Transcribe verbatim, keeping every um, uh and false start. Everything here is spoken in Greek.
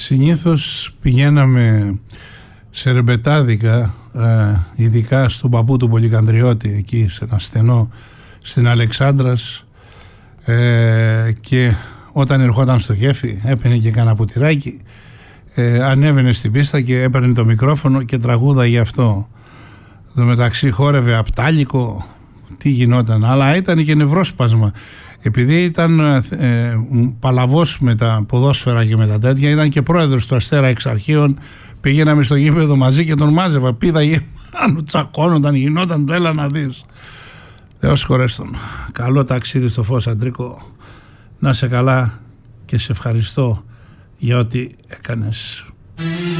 Συνήθως πηγαίναμε σε ρεμπετάδικα, ε, ειδικά στον παππού του Πολυκανδριώτη, εκεί σε ένα στενό στην Αλεξάνδρας, ε, και όταν ερχόταν στο Γέφι έπαιρνε και κάνα ποτηράκι, ε, ανέβαινε στην πίστα και έπαιρνε το μικρόφωνο και τραγούδαγε αυτό. Εν τω μεταξύ χόρευε απτάλικο, τι γινόταν, αλλά ήταν και νευρόσπασμα. Επειδή ήταν ε, παλαβός με τα ποδόσφαιρα και με τα τέτοια, ήταν και πρόεδρος του Αστέρα εξ αρχείων, πήγαιναμε στο γήπεδο μαζί και τον μάζευα, πήδαγε πάνω, τσακώνονταν, γινόταν, το έλα να δεις. Θεός χωρέστον. Καλό ταξίδι στο Φως, Αντρίκο, να σε καλά και σε ευχαριστώ για ό,τι έκανες.